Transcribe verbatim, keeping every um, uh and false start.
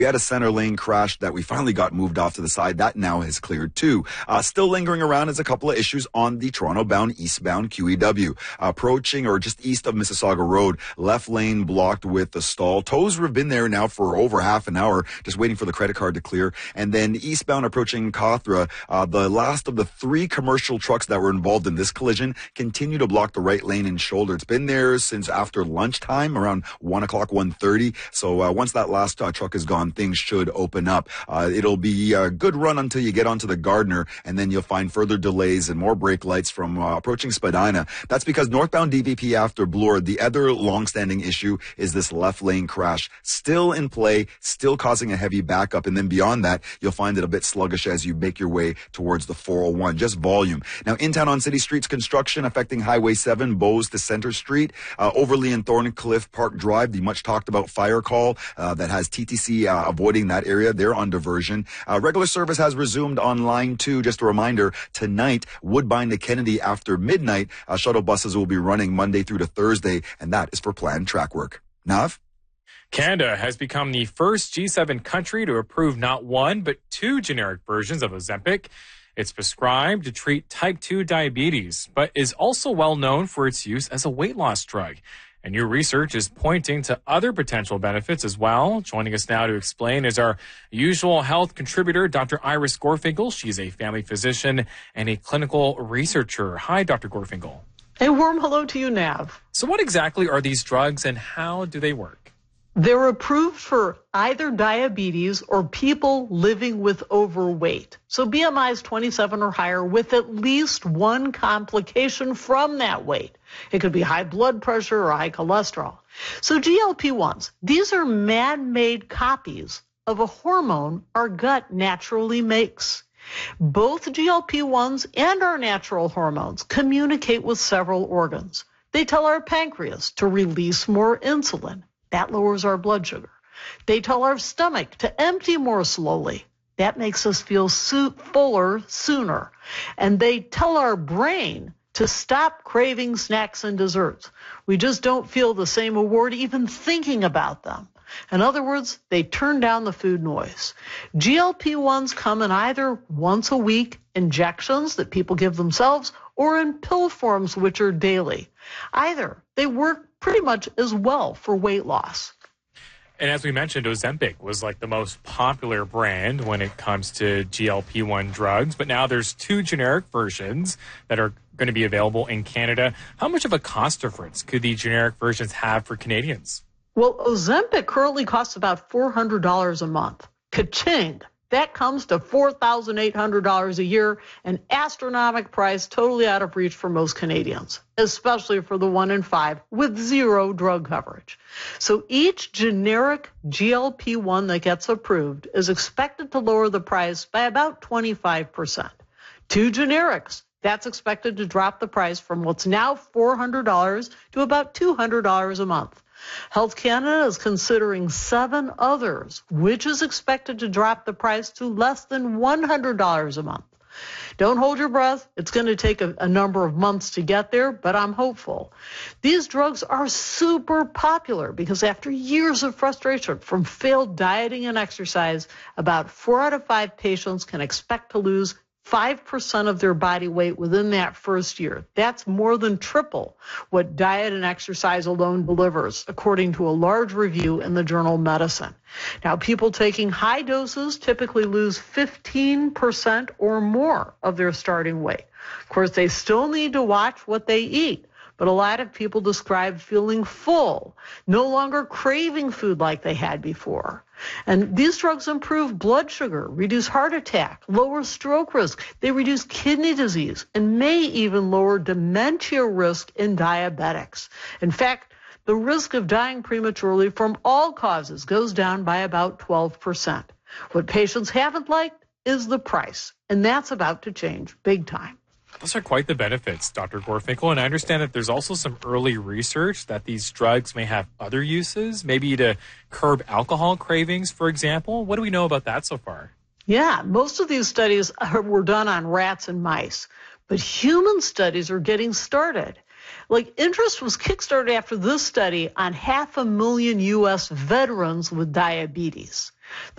We had a center lane crash that we finally got moved off to the side. That now has cleared too. Uh, still lingering around is a couple of issues on the Toronto-bound eastbound Q E W. Approaching or just east of Mississauga Road, left lane blocked with the stall. Tows have been there now for over half an hour, just waiting for the credit card to clear. And then eastbound approaching Cawthra, uh, the last of the three commercial trucks that were involved in this collision continue to block the right lane and shoulder. It's been there since after lunchtime, around one o'clock, one thirty. So uh, once that last uh, truck is gone, things should open up. Uh, it'll be a good run until you get onto the Gardner, and then you'll find further delays and more brake lights from uh, approaching Spadina. That's because northbound D V P after Bloor, the other long-standing issue is this left lane crash. Still in play, still causing a heavy backup, and then beyond that, you'll find it a bit sluggish as you make your way towards the four oh one. Just volume. Now, in town on City Streets, construction affecting Highway seven, Bowes to Center Street, uh, Overley and Thorncliffe Park Drive, the much talked about fire call uh, that has T T C uh, avoiding that area. They're on diversion. Uh, regular service has resumed on line two. Just a reminder, tonight, Woodbine to Kennedy after midnight, uh, shuttle buses will be running Monday through to Thursday, and that is for planned track work. Nav? Canada has become the first G seven country to approve not one, but two generic versions of Ozempic. It's prescribed to treat type two diabetes, but is also well known for its use as a weight loss drug. And new research is pointing to other potential benefits as well. Joining us now to explain is our usual health contributor, Doctor Iris Gorfinkel. She's a family physician and a clinical researcher. Hi, Doctor Gorfinkel. A warm hello to you, Nav. So what exactly are these drugs and how do they work? They're approved for either diabetes or people living with overweight. So B M I is twenty-seven or higher with at least one complication from that weight. It could be high blood pressure or high cholesterol. So G L P ones, these are man-made copies of a hormone our gut naturally makes. Both G L P ones and our natural hormones communicate with several organs. They tell our pancreas to release more insulin. That lowers our blood sugar. They tell our stomach to empty more slowly. That makes us feel su- fuller sooner. And they tell our brain to stop craving snacks and desserts. We just don't feel the same reward even thinking about them. In other words, they turn down the food noise. G L P ones come in either once a week injections that people give themselves or in pill forms, which are daily. Either they work pretty much as well for weight loss. And as we mentioned, Ozempic was like the most popular brand when it comes to G L P one drugs, but now there's two generic versions that are going to be available in Canada. How much of a cost difference could the generic versions have for Canadians? Well, Ozempic currently costs about four hundred dollars a month. Ka-ching! That comes to four thousand eight hundred dollars a year, an astronomical price totally out of reach for most Canadians, especially for the one in five with zero drug coverage. So each generic G L P one that gets approved is expected to lower the price by about twenty-five percent. Two generics, that's expected to drop the price from what's now four hundred dollars to about two hundred dollars a month. Health Canada is considering seven others, which is expected to drop the price to less than one hundred dollars a month. Don't hold your breath. It's going to take a, a number of months to get there, but I'm hopeful. These drugs are super popular because after years of frustration from failed dieting and exercise, about four out of five patients can expect to lose five percent of their body weight within that first year. That's more than triple what diet and exercise alone delivers, according to a large review in the journal Medicine. Now, people taking high doses typically lose fifteen percent or more of their starting weight. Of course, they still need to watch what they eat. But a lot of people describe feeling full, no longer craving food like they had before. And these drugs improve blood sugar, reduce heart attack, lower stroke risk. They reduce kidney disease and may even lower dementia risk in diabetics. In fact, the risk of dying prematurely from all causes goes down by about twelve percent. What patients haven't liked is the price, and that's about to change big time. Those are quite the benefits, Doctor Gorfinkel. And I understand that there's also some early research that these drugs may have other uses, maybe to curb alcohol cravings, for example. What do we know about that so far? Yeah, most of these studies were done on rats and mice, but human studies are getting started. Like, interest was kickstarted after this study on half a million U S veterans with diabetes.